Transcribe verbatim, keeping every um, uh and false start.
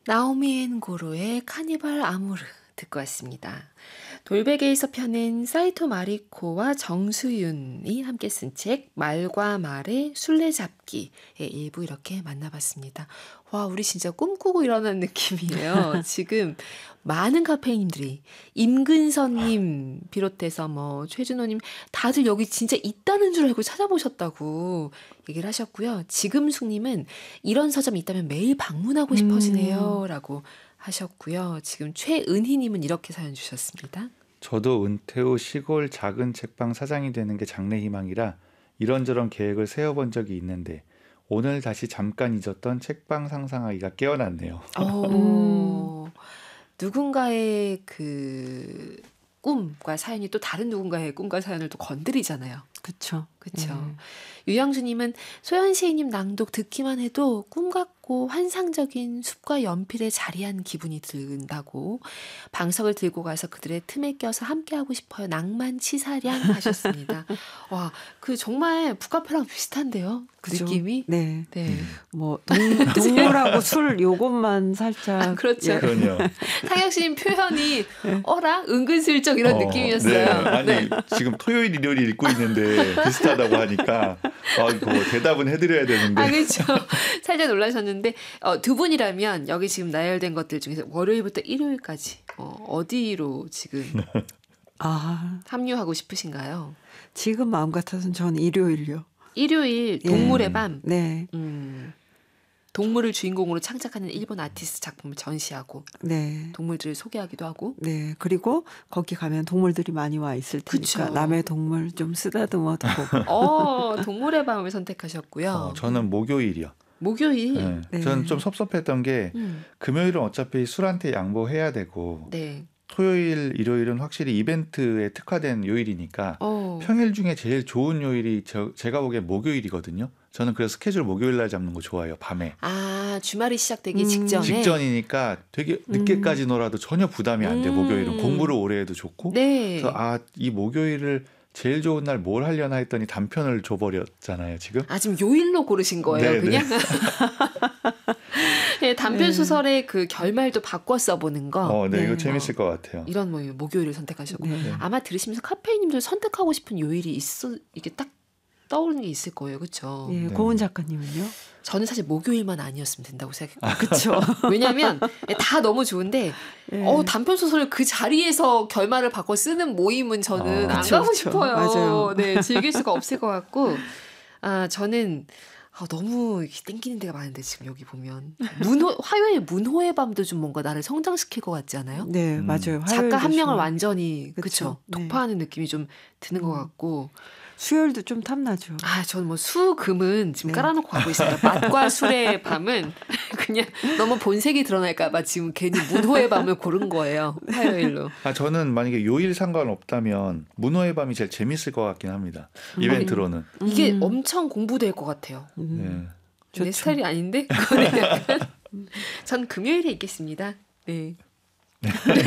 나오미 앤 고로의 카니발 아모르 듣고 왔습니다. 돌베개에서 펴낸 사이토 마리코와 정수윤이 함께 쓴 책 말과 말의 술래잡기의 일부 이렇게 만나봤습니다. 와, 우리 진짜 꿈꾸고 일어난 느낌이에요. 지금 많은 카페인님들이 임근선님 비롯해서 뭐 최준호님 다들 여기 진짜 있다는 줄 알고 찾아보셨다고 얘기를 하셨고요. 지금숙님은 이런 서점 있다면 매일 방문하고 싶어지네요 음. 라고 하셨고요. 지금 최은희님은 이렇게 사연 주셨습니다. 저도 은퇴 후 시골 작은 책방 사장이 되는 게 장래 희망이라 이런저런 계획을 세워본 적이 있는데 오늘 다시 잠깐 잊었던 책방 상상하기가 깨어났네요. 어, 누군가의 그 꿈과 사연이 또 다른 누군가의 꿈과 사연을 또 건드리잖아요. 그렇죠. 그렇죠. 네. 유영주님은 소연시인님 낭독 듣기만 해도 꿈 같고 환상적인 숲과 연필에 자리한 기분이 든다고 방석을 들고 가서 그들의 틈에 껴서 함께하고 싶어요. 낭만치사량 하셨습니다. 와, 그 정말 북카페랑 비슷한데요. 그죠? 느낌이. 네. 네. 뭐 동, 동물하고 술 요것만 살짝 아, 그렇죠. 예. 그럼요. 상혁씨님 표현이 어라? 은근슬쩍 이런 어, 느낌이었어요. 네. 아니 지금 토요일 일요일 읽고 있는데 비슷하다고 하니까 아, 이거 대답은 해드려야 되는데. 아, 그렇죠. 살짝 놀라셨는데 어, 두 분이라면 여기 지금 나열된 것들 중에서 월요일부터 일요일까지 어, 어디로 지금 아, 합류하고 싶으신가요? 지금 마음 같아서는 저는 일요일요. 일요일 예. 동물의 밤. 네. 음, 동물을 주인공으로 창작하는 일본 아티스트 작품을 전시하고 네. 동물들을 소개하기도 하고. 네. 그리고 거기 가면 동물들이 많이 와 있을 테니까 그쵸. 남의 동물 좀 쓰다듬어도 보고. 어, 동물의 밤을 선택하셨고요. 어, 저는 목요일이요. 목요일. 네. 네. 저는 좀 섭섭했던 게 음, 금요일은 어차피 술한테 양보해야 되고 네. 토요일, 일요일은 확실히 이벤트에 특화된 요일이니까 어. 평일 중에 제일 좋은 요일이 저, 제가 보기엔 목요일이거든요. 저는 그래서 스케줄 목요일 날 잡는 거 좋아해요. 밤에. 아, 주말이 시작되기 음. 직전에. 직전이니까 되게 늦게까지 놀아도 전혀 부담이 안 돼. 음. 목요일은 공부를 오래 해도 좋고. 네. 그래서 아, 이 목요일을 제일 좋은 날 뭘 하려나 했더니 단편을 줘버렸잖아요. 지금. 아, 지금 요일로 고르신 거예요, 네, 그냥? 네, 단편 소설의 그 결말도 바꿔 써보는 거. 어, 네, 네. 이거 재밌을 것 같아요. 이런 뭐 목요일을 선택하셨고. 네. 아마 들으시면서 카페인님들 선택하고 싶은 요일이 있어, 이게 딱 떠오르는 게 있을 거예요, 그렇죠? 예, 네. 고은 작가님은요? 저는 사실 목요일만 아니었으면 된다고 생각해요. 그렇죠. 왜냐하면 다 너무 좋은데 예. 어, 단편 소설을 그 자리에서 결말을 바꿔 쓰는 모임은 저는 아, 안 그쵸, 가고 그쵸. 싶어요. 맞아요. 네, 즐길 수가 없을 것 같고, 아, 저는 아, 너무 땡기는 데가 많은데 지금 여기 보면 문호, 화요일 문호의 밤도 좀 뭔가 나를 성장시킬 것 같지 않아요? 네, 음. 맞아요. 작가 한 화요일도 명을 좋아요. 완전히 그쵸. 그쵸 네. 독파하는 느낌이 좀 드는 것 음. 같고, 수요일도 좀 탐나죠. 아, 저는 뭐 수금은 지금 네. 깔아놓고 가고 있습니다. 맛과 술의 밤은 그냥 너무 본색이 드러날까봐 지금 괜히 문호의 밤을 고른 거예요. 화요일로. 아, 저는 만약에 요일 상관없다면 문어의 밤이 제일 재밌을 것 같긴 합니다. 이벤트로는. 이게 음. 엄청 공부될 것 같아요. 음. 네. 내 좋죠. 스타일이 아닌데? 그거는 약간 전 금요일에 있겠습니다. 네.